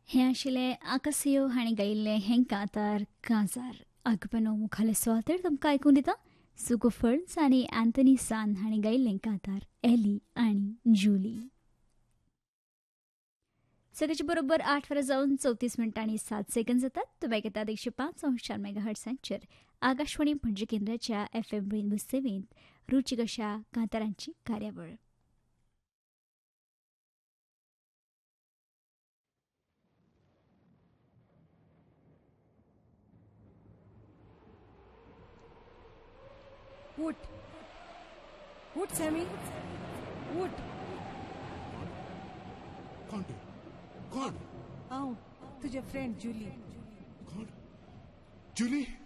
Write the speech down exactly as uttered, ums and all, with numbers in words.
हे आशिल्ले आकासियो हांणी गायिल्लें हें कांतार काजार आगपनो मुखाले सुवातेर तुमकां आयकून दिता सुगो फर्न्स आनी अँथनी सान हांणी गायिल्लें कांतार एली आनी जुली. सकाळची बरोबर आठ वरां जावन चवतीस मिनटां आनी सात सेकंद जातात. तुमी आयकतात एकशे पांच अंश चार मेगा हर्ट्सांचेर आकाशवाणी पणजी केंद्राच्या एफ एम रेनबो सेवेंत रुचीक अशा कांतारांची कार्यावळ. उठ उठ सॅमी उठ. कोण तू? कोण? हांव तुजे फ्रेंड जुली. कोण? जुली?